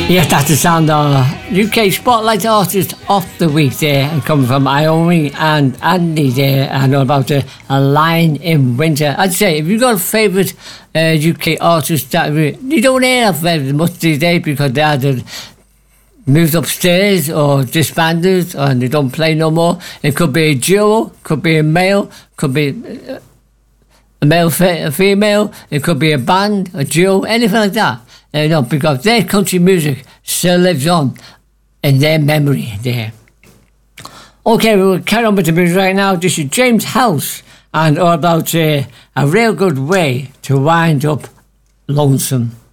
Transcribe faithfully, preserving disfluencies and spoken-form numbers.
Yes, that's the sound of U K Spotlight Artist of the Week there, and coming from Ione and Andy there, and all about uh, A Line in Winter. I'd say, if you've got a favourite uh, U K artist that you don't hear of very much these days because they either moved upstairs or disbanded and they don't play no more. It could be a duo, could be a male, could be a male, a female, it could be a band, a duo, anything like that. You know, because their country music still lives on in their memory there. Okay, we'll carry on with the music right now. This is James House and all about uh, a real good way to wind up lonesome.